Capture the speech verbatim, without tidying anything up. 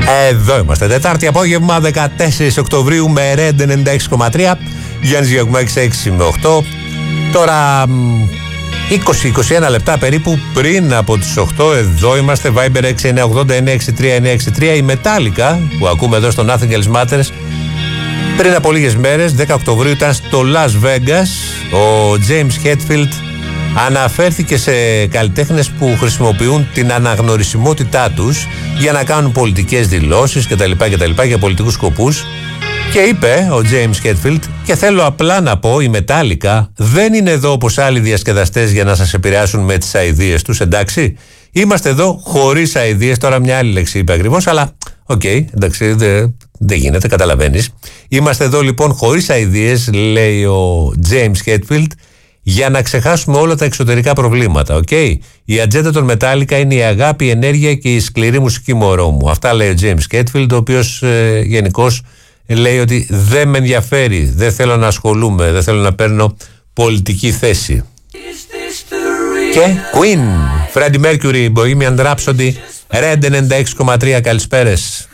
Εδώ είμαστε. Τετάρτη απόγευμα, δεκατέσσερις Οκτωβρίου, με Red ενενήντα έξι κόμμα τρία. Γιάννης Γιακουμάκης έξι με οκτώ. Τώρα είκοσι με είκοσι ένα λεπτά περίπου πριν από τις οκτώ. Εδώ είμαστε. Viber έξι εννιά ογδόντα εννιά εξήντα τρία εννιά εξήντα τρία. Η Metallica που ακούμε εδώ στο Nothing Else Matters, πριν από λίγες μέρες, δέκα Οκτωβρίου, ήταν στο Las Vegas. Ο James Hetfield αναφέρθηκε σε καλλιτέχνες που χρησιμοποιούν την αναγνωρισιμότητά τους για να κάνουν πολιτικές δηλώσεις κτλ. κτλ για πολιτικούς σκοπούς. Και είπε ο James Hetfield, και θέλω απλά να πω, η Metallica δεν είναι εδώ όπως άλλοι διασκεδαστές για να σας επηρεάσουν με τις αηδίες τους, εντάξει. Είμαστε εδώ χωρίς αηδίες. Τώρα μια άλλη λέξη είπε ακριβώς, αλλά οκ, okay, εντάξει, δεν δε γίνεται, καταλαβαίνεις. Είμαστε εδώ λοιπόν χωρίς αηδίες, λέει ο James Hetfield, για να ξεχάσουμε όλα τα εξωτερικά προβλήματα. Okay? Η ατζέντα των Metallica είναι η αγάπη, η ενέργεια και η σκληρή μουσική, μωρό μου. Αυτά λέει ο James Hetfield, ο οποίος ε, γενικώς λέει ότι δεν με ενδιαφέρει, δεν θέλω να ασχολούμαι, δεν θέλω να παίρνω πολιτική θέση. Και Queen, Freddie Mercury, Bohemian Rhapsody, Red ενενήντα έξι κόμμα τρία. Καλησπέρες.